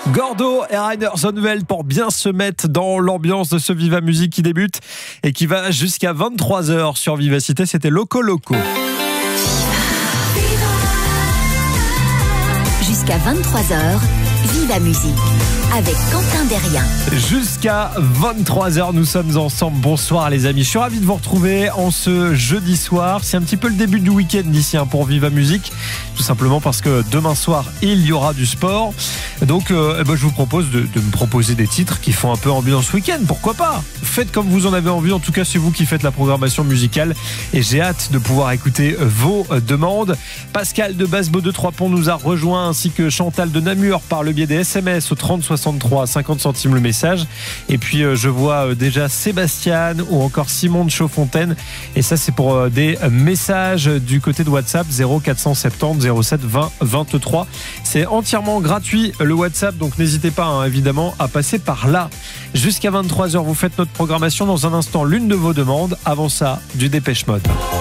Gordo et Rainer Zonneveld pour bien se mettre dans l'ambiance de ce Viva Musique qui débute et qui va jusqu'à 23h sur Vivacité. C'était Loco Loco. Jusqu'à 23h, Viva Musique avec Quentin Derrien. Jusqu'à 23h, nous sommes ensemble. Bonsoir les amis, je suis ravi de vous retrouver en ce jeudi soir. C'est un petit peu le début du week-end ici pour Viva Musique, tout simplement parce que demain soir, il y aura du sport. Donc je vous propose de me proposer des titres qui font un peu ambiance week-end, pourquoi pas. Faites comme vous en avez envie, en tout cas c'est vous qui faites la programmation musicale et j'ai hâte de pouvoir écouter vos demandes. Pascal de Basse-Beau de Trois-Ponts nous a rejoint, ainsi que Chantal de Namur par le biais des SMS au 3063, 50 centimes le message. Et puis je vois déjà Sébastien ou encore Simon de Chaudfontaine, et ça c'est pour des messages du côté de WhatsApp 0470 07 20 23. C'est entièrement gratuit le WhatsApp, donc n'hésitez pas évidemment à passer par là. Jusqu'à 23h, vous faites notre programmation. Dans un instant, l'une de vos demandes. Avant ça, du Dépêche Mode.